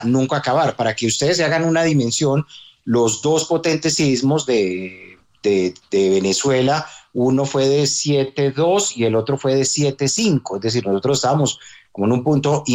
nunca acabar. Para que ustedes se hagan una dimensión, los dos potentes sismos de Venezuela, uno fue de 7,2 y el otro fue de 7,5, es decir, nosotros estábamos como en un punto